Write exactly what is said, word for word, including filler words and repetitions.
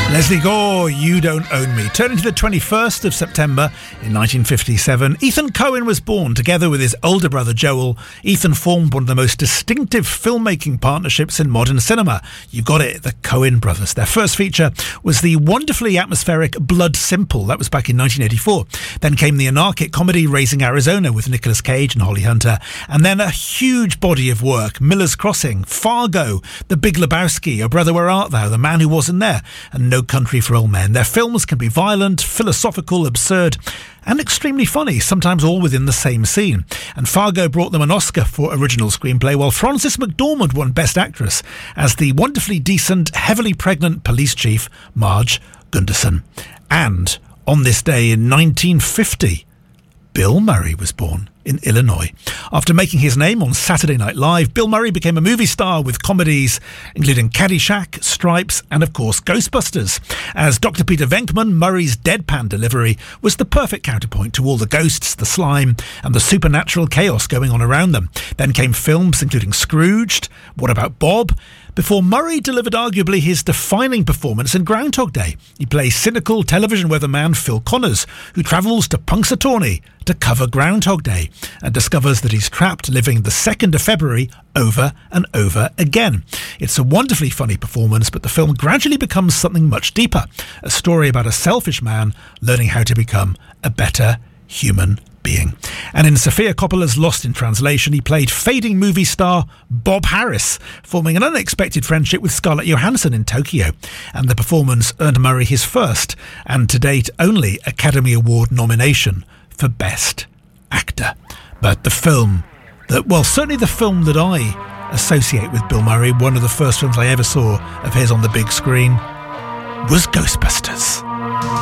Lesley Gore, You Don't Own Me. Turning to the twenty-first of September in nineteen fifty-seven, Ethan Coen was born. Together with his older brother Joel, Ethan formed one of the most distinctive filmmaking partnerships in modern cinema. You got it, the Coen brothers. Their first feature was the wonderfully atmospheric Blood Simple. That was back in nineteen eighty-four. Then came the anarchic comedy Raising Arizona with Nicolas Cage and Holly Hunter. And then a huge body of work, Miller's Crossing, Fargo, The Big Lebowski, Oh Brother Where Art Thou, The Man Who Wasn't There, and No Country for Old Men. Their films can be violent, philosophical, absurd, and extremely funny, sometimes all within the same scene. And Fargo brought them an Oscar for original screenplay, while Frances McDormand won Best Actress as the wonderfully decent, heavily pregnant police chief, Marge Gunderson. And on this day in nineteen fifty, Bill Murray was born in Illinois. After making his name on Saturday Night Live, Bill Murray became a movie star with comedies including Caddyshack, Stripes, and of course Ghostbusters. As Doctor Peter Venkman, Murray's deadpan delivery was the perfect counterpoint to all the ghosts, the slime, and the supernatural chaos going on around them. Then came films including Scrooged, What About Bob?, before Murray delivered arguably his defining performance in Groundhog Day. He plays cynical television weatherman Phil Connors, who travels to Punxsutawney to cover Groundhog Day and discovers that he's trapped living the second of February over and over again. It's a wonderfully funny performance, but the film gradually becomes something much deeper, a story about a selfish man learning how to become a better human being. And in Sofia Coppola's Lost in Translation, he played fading movie star Bob Harris, forming an unexpected friendship with Scarlett Johansson in Tokyo. And the performance earned Murray his first, and to date only, Academy Award nomination for Best Actor. But the film that, well, certainly the film that I associate with Bill Murray, one of the first films I ever saw of his on the big screen, was Ghostbusters.